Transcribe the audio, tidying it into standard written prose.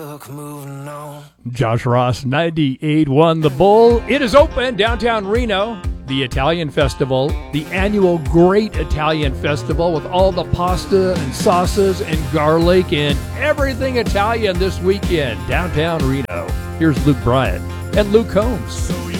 Moving on. Josh Ross, 98-1 The Bull. It is open downtown Reno. The Italian Festival, the annual Great Italian Festival with all the pasta and sauces and garlic and everything Italian this weekend, downtown Reno. Here's Luke Bryant and Luke Combs.